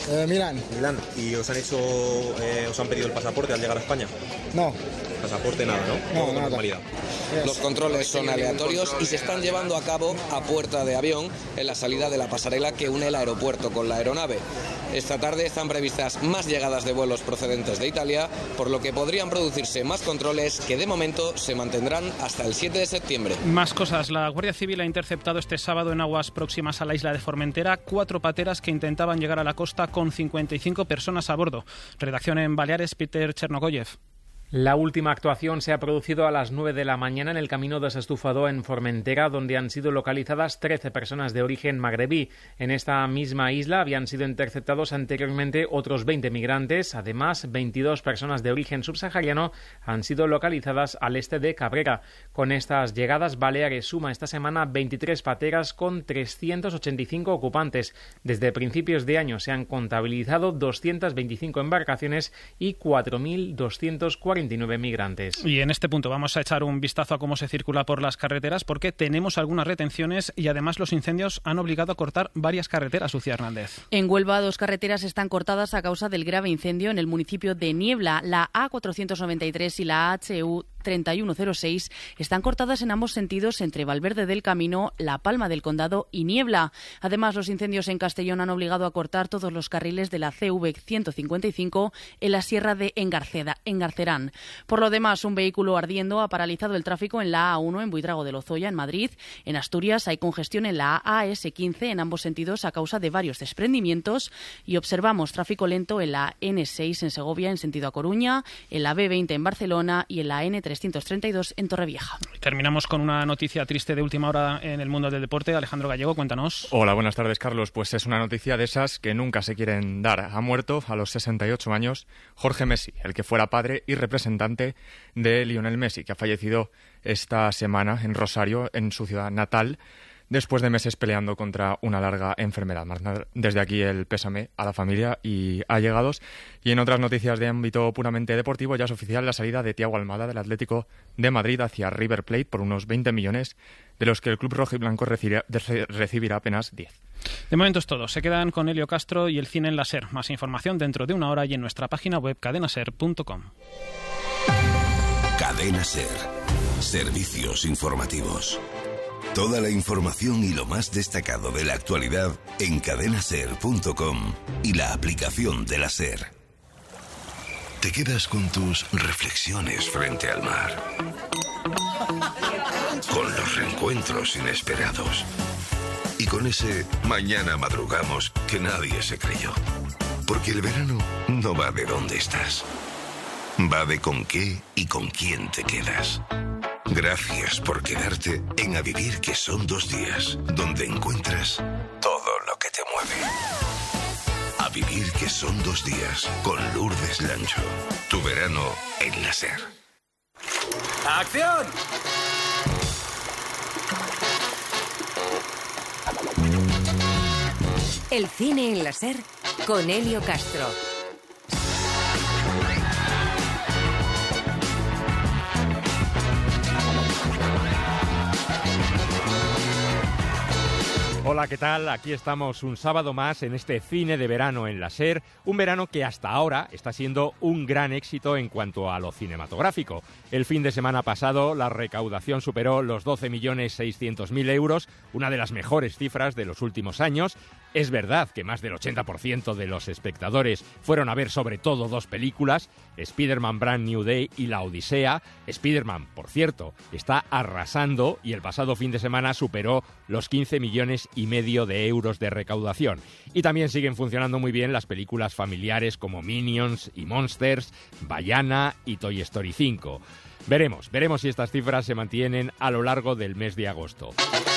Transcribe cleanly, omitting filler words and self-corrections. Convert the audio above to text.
Milán. Milán. ¿Y os han pedido el pasaporte al llegar a España? No. Pasaporte nada, ¿no? No, nada. Normalidad. Los controles son aleatorios y se están llevando a cabo a puerta de avión en la salida de la pasarela que une el aeropuerto con la aeronave. Esta tarde están previstas más llegadas de vuelos procedentes de Italia, por lo que podrían producirse más controles que de momento se mantendrán hasta el 7 de septiembre. Más cosas. La Guardia Civil ha interceptado este sábado en aguas próximas a la isla de Formentera 4 pateras que intentaban llegar a la costa con 55 personas a bordo. Redacción en Baleares, Peter Chernogoyev. La última actuación se ha producido a las 9 de la mañana en el camino de Sestúfado en Formentera, donde han sido localizadas 13 personas de origen magrebí. En esta misma isla habían sido interceptados anteriormente otros 20 migrantes. Además, 22 personas de origen subsahariano han sido localizadas al este de Cabrera. Con estas llegadas, Baleares suma esta semana 23 pateras con 385 ocupantes. Desde principios de año se han contabilizado 225 embarcaciones y 4.249 migrantes. Y en este punto vamos a echar un vistazo a cómo se circula por las carreteras, porque tenemos algunas retenciones y además los incendios han obligado a cortar varias carreteras. Lucía Hernández. En Huelva, 2 carreteras están cortadas a causa del grave incendio en el municipio de Niebla. La A493 y la HU 3106 están cortadas en ambos sentidos entre Valverde del Camino, La Palma del Condado y Niebla. Además, los incendios en Castellón han obligado a cortar todos los carriles de la CV 155 en la sierra de Engarcerán. Por lo demás, un vehículo ardiendo ha paralizado el tráfico en la A1 en Buitrago de Lozoya, en Madrid. En Asturias hay congestión en la AS15 en ambos sentidos a causa de varios desprendimientos y observamos tráfico lento en la N6 en Segovia en sentido a Coruña, en la B20 en Barcelona y en la N332 en Torrevieja. Terminamos con una noticia triste de última hora en el mundo del deporte. Alejandro Gallego, cuéntanos. Hola, buenas tardes, Carlos. Pues es una noticia de esas que nunca se quieren dar. Ha muerto a los 68 años Jorge Messi, el que fuera padre y representante de Lionel Messi, que ha fallecido esta semana en Rosario, en su ciudad natal, después de meses peleando contra una larga enfermedad. Desde aquí el pésame a la familia y allegados. Y en otras noticias de ámbito puramente deportivo, ya es oficial la salida de Thiago Almada del Atlético de Madrid hacia River Plate por unos 20 millones, de los que el club rojiblanco recibirá apenas 10. De momento es todo. Se quedan con Helio Castro y el cine en la SER. Más información dentro de una hora y en nuestra página web cadenaser.com. Cadena SER. Servicios informativos. Toda la información y lo más destacado de la actualidad en cadenaser.com y la aplicación de la SER. Te quedas con tus reflexiones frente al mar, con los reencuentros inesperados y con ese mañana madrugamos que nadie se creyó. Porque el verano no va de dónde estás, va de con qué y con quién te quedas. Gracias por quedarte en A Vivir, que son 2 días, donde encuentras todo lo que te mueve. A Vivir, que son 2 días, con Lourdes Lancho. Tu verano en la SER. ¡Acción! El cine en la SER con Helio Castro. Hola, ¿qué tal? Aquí estamos un sábado más en este cine de verano en la SER, un verano que hasta ahora está siendo un gran éxito en cuanto a lo cinematográfico. El fin de semana pasado la recaudación superó los 12.600.000 euros, una de las mejores cifras de los últimos años. Es verdad que más del 80% de los espectadores fueron a ver sobre todo 2 películas, Spider-Man Brand New Day y La Odisea. Spider-Man, por cierto, está arrasando y el pasado fin de semana superó los 15,5 millones de euros de recaudación. Y también siguen funcionando muy bien las películas familiares como Minions y Monsters, Vaiana y Toy Story 5. Veremos si estas cifras se mantienen a lo largo del mes de agosto.